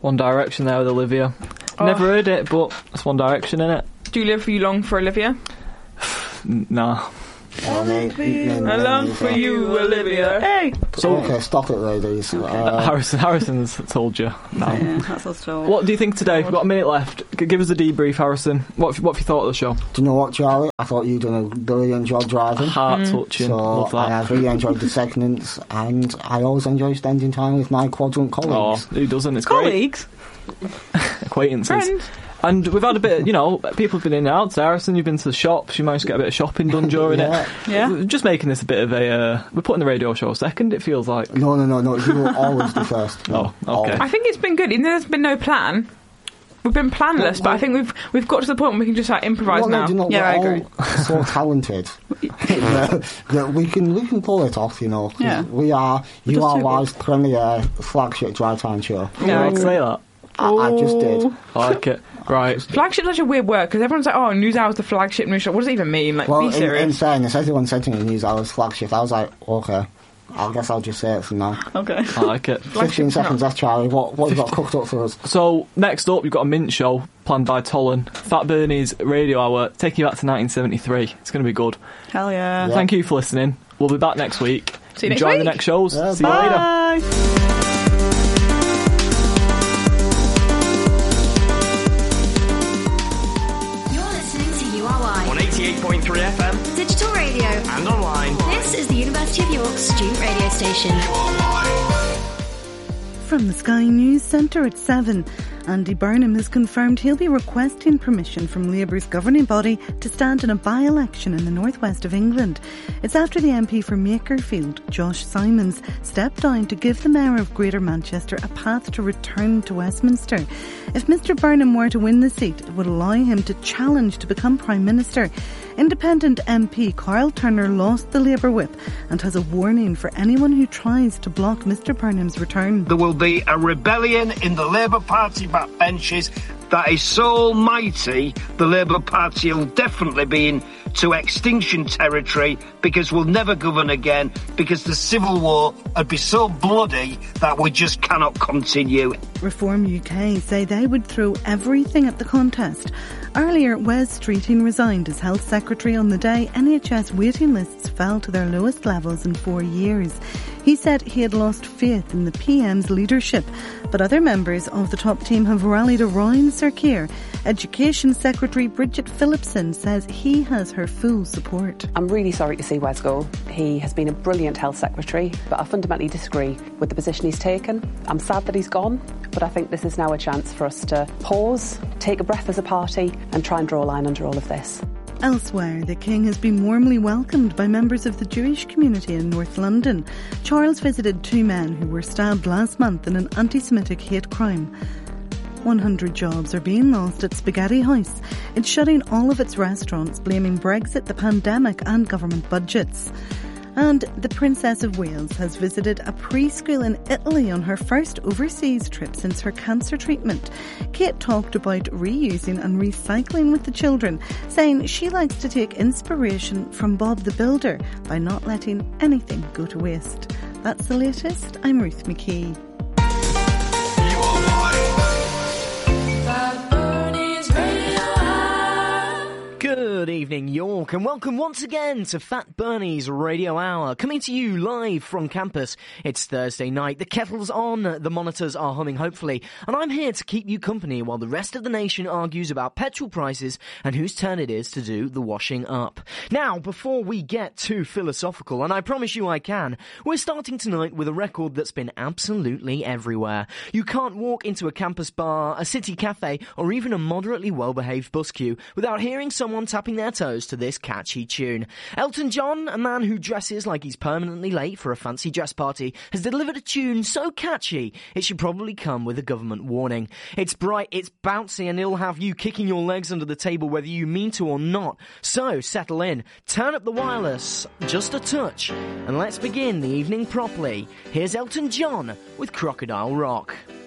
One Direction there with Olivia. Never heard it, but it's One Direction, innit? Do you live for you long for Olivia? Nah. I long for you, Olivia. Hey! Okay, stop it, ladies. Harrison's told you. No. Yeah, that's us told. What do you think today? We've got a minute left. Give us a debrief, Harrison. What have you thought of the show? Do you know what, Charlie? I thought you'd done a brilliant job driving. Heart-touching. Love that. I really enjoyed the segments, and I always enjoy spending time with my quadrant colleagues. Oh, who doesn't? It's Colleagues? great. Acquaintances. Friends? And we've had a bit, people have been in and out. Harrison, you've been to the shops. You managed to get a bit of shopping done during it. Yeah. We're just making this a bit of a... we're putting the radio show second, it feels like. No. You will always be first. Oh, okay. I think it's been good. Even though there's been no plan. We've been planless, but I think we've got to the point where we can just improvise now. I agree. So talented that we can pull it off. Yeah. You are Live's premier flagship drive time show. Yeah, I'd say that. I just did. I like it. Right. Flagship's such a weird word because everyone's like, "Oh, News Hour's the flagship news show." What does it even mean? Be serious. In fairness, everyone said to me News Hour's flagship. I was like, okay, I guess I'll just say it from now. Okay. I like it. 15 seconds left, Charlie. What have you got cooked up for us? So, next up, you've got a Mint show planned by Tolan. Fat Bernie's Radio Hour, taking you back to 1973. It's going to be good. Hell yeah. Thank you for listening. We'll be back next week. See you next Enjoy week. the next shows. Yeah, See you later. Bye. On 88.3 FM, Digital radio, and online. This is the University of York student radio station. From the Sky News Centre at 7, Andy Burnham has confirmed he'll be requesting permission from Labour's governing body to stand in a by-election in the northwest of England. It's after the MP for Makerfield, Josh Simons, stepped down to give the Mayor of Greater Manchester a path to return to Westminster. If Mr Burnham were to win the seat, it would allow him to challenge to become Prime Minister. Independent MP Carl Turner lost the Labour whip and has a warning for anyone who tries to block Mr Burnham's return. There will be a rebellion in the Labour Party backbenches that is so almighty the Labour Party will definitely be into extinction territory because we'll never govern again because the Civil War would be so bloody that we just cannot continue. Reform UK say they would throw everything at the contest. Earlier, Wes Streeting resigned as Health Secretary on the day NHS waiting lists fell to their lowest levels in 4 years. He said he had lost faith in the PM's leadership, but other members of the top team have rallied around Sir Keir. Education Secretary Bridget Phillipson says he has her full support. I'm really sorry to see Wes go. He has been a brilliant Health Secretary, but I fundamentally disagree with the position he's taken. I'm sad that he's gone, but I think this is now a chance for us to pause, take a breath as a party and try and draw a line under all of this. Elsewhere, the King has been warmly welcomed by members of the Jewish community in North London. Charles visited 2 men who were stabbed last month in an anti-Semitic hate crime. 100 jobs are being lost at Spaghetti House. It's shutting all of its restaurants, blaming Brexit, the pandemic and government budgets. And the Princess of Wales has visited a preschool in Italy on her first overseas trip since her cancer treatment. Kate talked about reusing and recycling with the children, saying she likes to take inspiration from Bob the Builder by not letting anything go to waste. That's the latest. I'm Ruth McKee. Good evening, York, and welcome once again to Fat Bernie's Radio Hour, coming to you live from campus. It's Thursday night, the kettle's on, the monitors are humming hopefully, and I'm here to keep you company while the rest of the nation argues about petrol prices and whose turn it is to do the washing up. Now, before we get too philosophical, and I promise you I can, we're starting tonight with a record that's been absolutely everywhere. You can't walk into a campus bar, a city cafe, or even a moderately well-behaved bus queue without hearing someone tapping their toes to this catchy tune. Elton John, a man who dresses like he's permanently late for a fancy dress party, has delivered a tune so catchy it should probably come with a government warning. It's bright, it's bouncy, and it'll have you kicking your legs under the table whether you mean to or not. So settle in, turn up the wireless just a touch, and let's begin the evening properly. Here's Elton John with Crocodile Rock.